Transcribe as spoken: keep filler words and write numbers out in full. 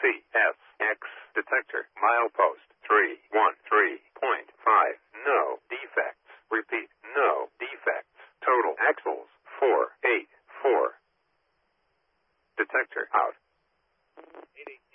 C S X detector milepost three one three point five. No defects. Repeat, no defects. Total axles four eight four. Detector out. eighty.